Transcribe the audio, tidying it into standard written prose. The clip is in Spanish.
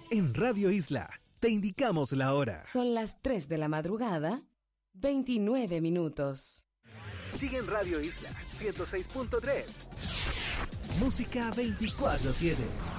En Radio Isla, te indicamos la hora. Son las 3 de la madrugada, 29 minutos. Sigue en Radio Isla 106.3. Música 24/7.